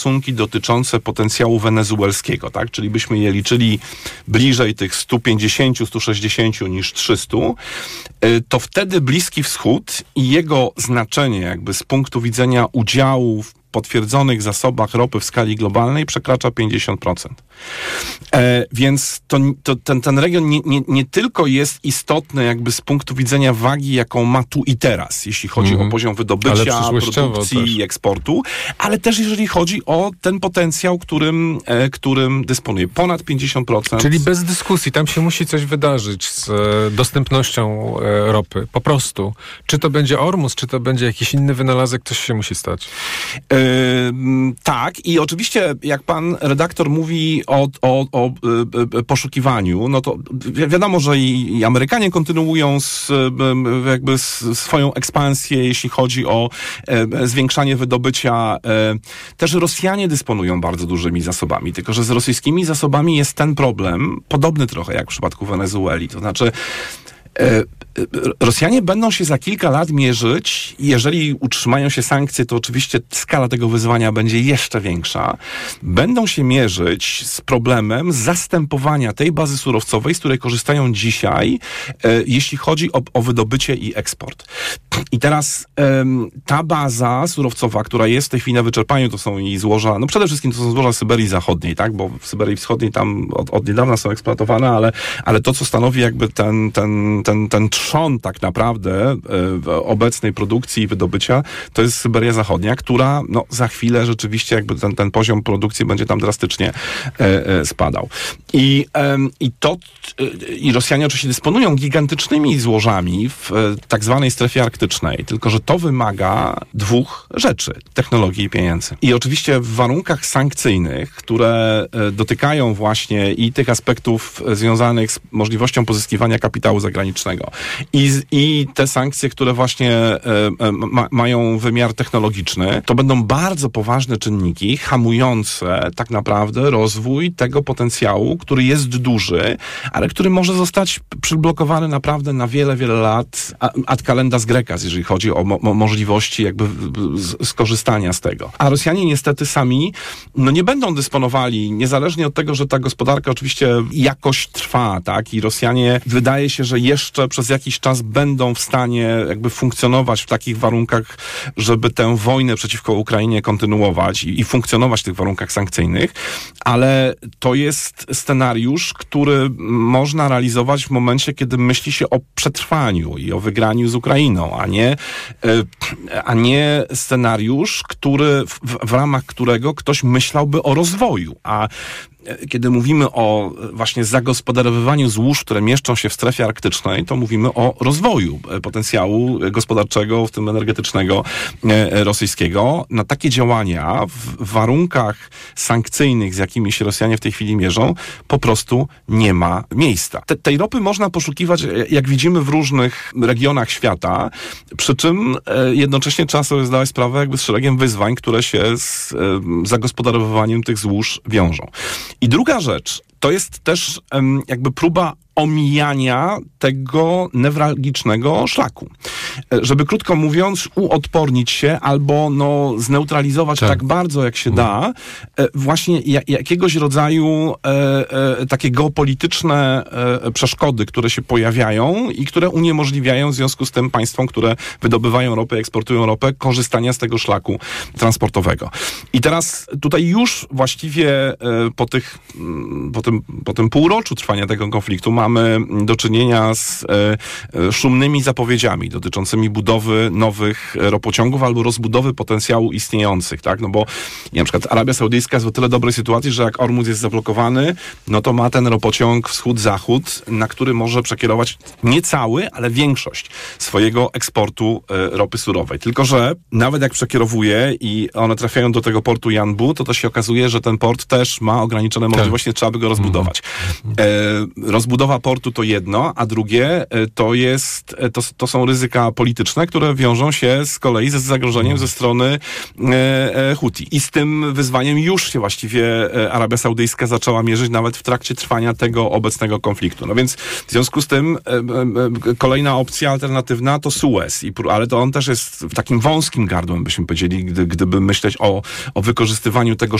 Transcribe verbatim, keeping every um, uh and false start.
szacunki dotyczące potencjału wenezuelskiego, tak? Czyli byśmy je liczyli bliżej tych stu pięćdziesięciu, stu sześćdziesięciu niż trzystu, to wtedy Bliski Wschód i jego znaczenie jakby z punktu widzenia udziału w potwierdzonych zasobach ropy w skali globalnej przekracza pięćdziesiąt procent. E, więc to, to, ten, ten region nie, nie, nie tylko jest istotny jakby z punktu widzenia wagi, jaką ma tu i teraz, jeśli chodzi mm-hmm. o poziom wydobycia, produkcji też. I eksportu, ale też jeżeli chodzi o ten potencjał, którym, e, którym dysponuje. Ponad pięćdziesiąt procent. Czyli bez dyskusji, tam się musi coś wydarzyć z e, dostępnością e, ropy. Po prostu. Czy to będzie Ormus, czy to będzie jakiś inny wynalazek, coś się musi stać. E, tak, i oczywiście jak pan redaktor mówi o, o, o y, poszukiwaniu, no to wi- wiadomo, że i, i Amerykanie kontynuują z, y, jakby s, swoją ekspansję, jeśli chodzi o y, zwiększanie wydobycia. Y, też Rosjanie dysponują bardzo dużymi zasobami, tylko że z rosyjskimi zasobami jest ten problem, podobny trochę jak w przypadku Wenezueli, to znaczy y, Rosjanie będą się za kilka lat mierzyć, jeżeli utrzymają się sankcje, to oczywiście skala tego wyzwania będzie jeszcze większa. Będą się mierzyć z problemem zastępowania tej bazy surowcowej, z której korzystają dzisiaj, e, jeśli chodzi o, o wydobycie i eksport. I teraz e, ta baza surowcowa, która jest w tej chwili na wyczerpaniu, to są i złoża, no przede wszystkim to są złoża Syberii Zachodniej, tak, bo w Syberii Wschodniej tam od, od niedawna są eksploatowane, ale, ale to, co stanowi jakby ten, ten, ten, ten trzon tak naprawdę w obecnej produkcji i wydobycia, to jest Syberia Zachodnia, która no, za chwilę rzeczywiście jakby ten, ten poziom produkcji będzie tam drastycznie e, e, spadał. I, e, i to i Rosjanie oczywiście dysponują gigantycznymi złożami w e, tak zwanej strefie arktycznej, tylko że to wymaga dwóch rzeczy, technologii i pieniędzy. I oczywiście w warunkach sankcyjnych, które e, dotykają właśnie i tych aspektów związanych z możliwością pozyskiwania kapitału zagranicznego, I, I te sankcje, które właśnie e, ma, mają wymiar technologiczny, to będą bardzo poważne czynniki hamujące tak naprawdę rozwój tego potencjału, który jest duży, ale który może zostać przyblokowany naprawdę na wiele, wiele lat ad calendas grecas, jeżeli chodzi o mo- możliwości jakby z- skorzystania z tego. A Rosjanie niestety sami no nie będą dysponowali, niezależnie od tego, że ta gospodarka oczywiście jakoś trwa, tak? I Rosjanie wydaje się, że jeszcze przez jakiś czas będą w stanie jakby funkcjonować w takich warunkach, żeby tę wojnę przeciwko Ukrainie kontynuować i, i funkcjonować w tych warunkach sankcyjnych, ale to jest scenariusz, który można realizować w momencie, kiedy myśli się o przetrwaniu i o wygraniu z Ukrainą, a nie, a nie scenariusz, który, w, w ramach którego ktoś myślałby o rozwoju, a kiedy mówimy o właśnie zagospodarowywaniu złóż, które mieszczą się w strefie arktycznej, to mówimy o rozwoju potencjału gospodarczego, w tym energetycznego rosyjskiego. Na takie działania w warunkach sankcyjnych, z jakimi się Rosjanie w tej chwili mierzą, po prostu nie ma miejsca. Te, tej ropy można poszukiwać, jak widzimy, w różnych regionach świata, przy czym jednocześnie trzeba sobie zdawać sprawę jakby z szeregiem wyzwań, które się z zagospodarowywaniem tych złóż wiążą. I druga rzecz, to jest też um, jakby próba omijania tego newralgicznego szlaku. Żeby, krótko mówiąc, uodpornić się albo no, zneutralizować tak, tak bardzo, jak się da, właśnie jakiegoś rodzaju e, e, takie geopolityczne e, przeszkody, które się pojawiają i które uniemożliwiają w związku z tym państwom, które wydobywają ropę, eksportują ropę, korzystania z tego szlaku transportowego. I teraz tutaj już właściwie e, po, tych, po, tym, po tym półroczu trwania tego konfliktu mamy do czynienia z e, szumnymi zapowiedziami dotyczącymi budowy nowych ropociągów albo rozbudowy potencjału istniejących, tak? No bo na przykład Arabia Saudyjska jest w tyle dobrej sytuacji, że jak Ormus jest zablokowany, no to ma ten ropociąg wschód-zachód, na który może przekierować nie cały, ale większość swojego eksportu e, ropy surowej. Tylko że nawet jak przekierowuje i one trafiają do tego portu Yanbu, to to się okazuje, że ten port też ma ograniczone możliwości, tak. Trzeba by go rozbudować. E, rozbudowa budowa portu to jedno, a drugie to jest, to, to są ryzyka polityczne, które wiążą się z kolei ze zagrożeniem ze strony e, Huti. I z tym wyzwaniem już się właściwie Arabia Saudyjska zaczęła mierzyć nawet w trakcie trwania tego obecnego konfliktu. No więc w związku z tym e, e, kolejna opcja alternatywna to Suez, I, ale to on też jest w takim wąskim gardłem, byśmy powiedzieli, gdy, gdyby myśleć o, o wykorzystywaniu tego